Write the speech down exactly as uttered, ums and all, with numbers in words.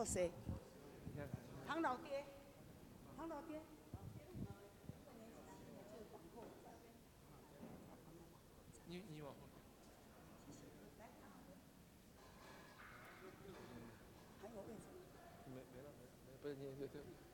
有谁？唐老爹，唐老爹。 你你往后。 还有位置吗？ 没没了没了，不是你就就。